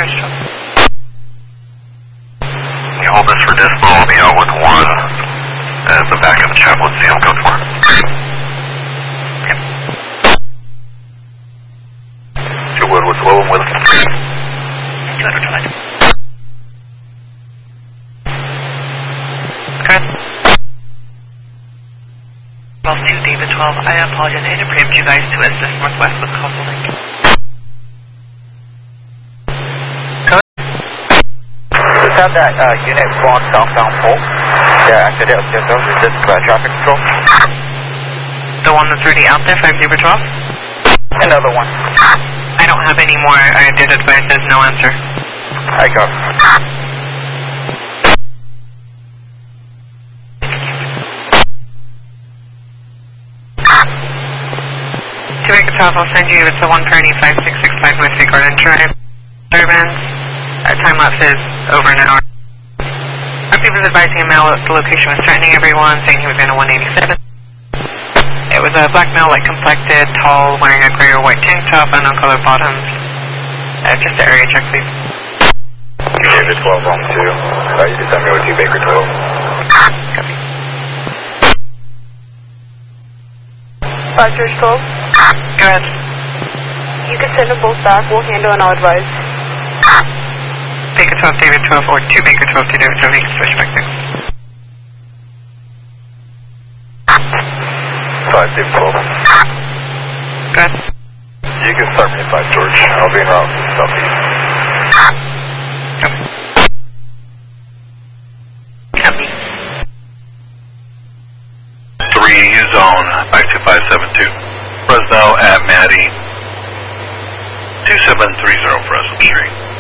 Coach 12. You hold this for Dispo, I'll be out with 1 at the back of the Chaplain Seal, code 4. Okay. 2 Woodward's low and with 200 tonight. Golf 2, David 12, I apologize. I had to preempt you guys to assist Northwest with Castle Link. Just have that unit go on southbound pole. Yeah, after that, is this traffic control? The one that's already out there, 5 Zebra 12? Another one. I don't have any more. I did advise there's no answer. I got. I'll send you, it's a 1 per 5665 West Bay Garden Drive. Disturbance. Time lapse is over an hour. He was advising him now that the location was threatening everyone, saying he was in a 187. It was a black male, light complected, tall, wearing a gray or white tank top and uncolored bottoms. Just an area check, please. David 12 on 2. You can send me with 2 Baker 12. Copy. 5 George 12. Go ahead. You can send them both back. We'll handle and I'll advise. Baker 12, David 12, or 2 Baker 12 to David 12, you can switch back there. 5 David 12. Go ahead. You can start me at 5 George. I'll be in route southeast. Copy. 3 zone 52572. Fresno at Maddie 2730 Fresno Street.